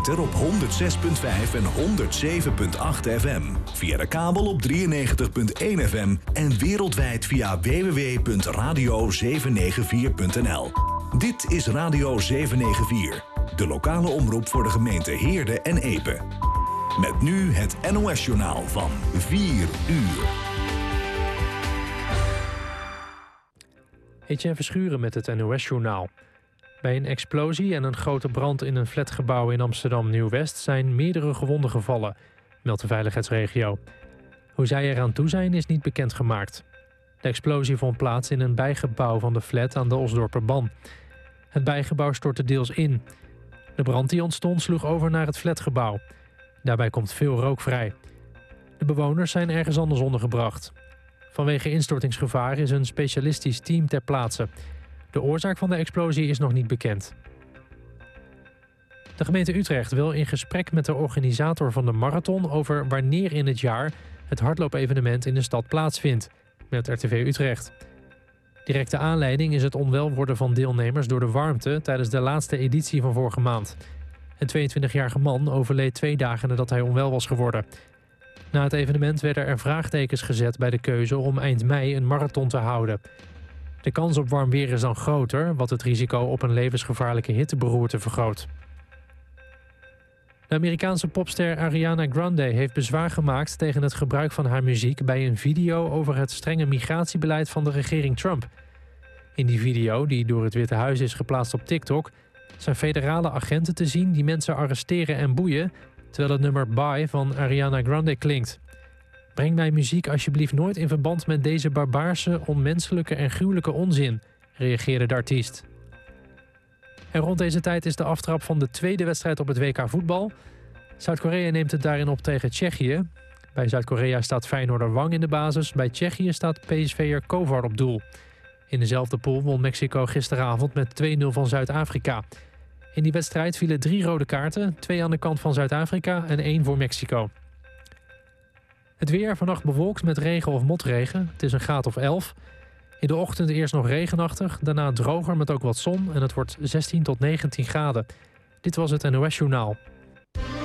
ether op 106.5 en 107.8 FM. Via de kabel op 93.1 FM en wereldwijd via www.radio794.nl. Dit is Radio 794, de lokale omroep voor de gemeente Heerde en Epe. Met nu het NOS-journaal van 4 uur. Etienne Verschuren met het NOS-journaal. Bij een explosie en een grote brand in een flatgebouw in Amsterdam Nieuw-West zijn meerdere gewonden gevallen, meldt de veiligheidsregio. Hoe zij eraan toe zijn is niet bekendgemaakt. De explosie vond plaats in een bijgebouw van de flat aan de Osdorperban. Het bijgebouw stortte deels in. De brand die ontstond sloeg over naar het flatgebouw. Daarbij komt veel rook vrij. De bewoners zijn ergens anders ondergebracht. Vanwege instortingsgevaar is een specialistisch team ter plaatse. De oorzaak van de explosie is nog niet bekend. De gemeente Utrecht wil in gesprek met de organisator van de marathon over wanneer in het jaar het hardloopevenement in de stad plaatsvindt, meldt RTV Utrecht. Directe aanleiding is het onwel worden van deelnemers door de warmte tijdens de laatste editie van vorige maand. Een 22-jarige man overleed 2 dagen nadat hij onwel was geworden. Na het evenement werden er vraagtekens gezet bij de keuze om eind mei een marathon te houden. De kans op warm weer is dan groter, wat het risico op een levensgevaarlijke hitteberoerte vergroot. De Amerikaanse popster Ariana Grande heeft bezwaar gemaakt tegen het gebruik van haar muziek bij een video over het strenge migratiebeleid van de regering Trump. In die video, die door het Witte Huis is geplaatst op TikTok, zijn federale agenten te zien die mensen arresteren en boeien, terwijl het nummer Bye van Ariana Grande klinkt. Breng mijn muziek alsjeblieft nooit in verband met deze barbaarse, onmenselijke en gruwelijke onzin, reageerde de artiest. En rond deze tijd is de aftrap van de tweede wedstrijd op het WK voetbal. Zuid-Korea neemt het daarin op tegen Tsjechië. Bij Zuid-Korea staat Feyenoorder Wang in de basis. Bij Tsjechië staat PSV'er Kovar op doel. In dezelfde pool won Mexico gisteravond met 2-0 van Zuid-Afrika. In die wedstrijd vielen 3 rode kaarten, 2 aan de kant van Zuid-Afrika en 1 voor Mexico. Het weer vannacht bewolkt met regen of motregen. Het is een graad of 11. In de ochtend eerst nog regenachtig, daarna droger met ook wat zon en het wordt 16 tot 19 graden. Dit was het NOS Journaal.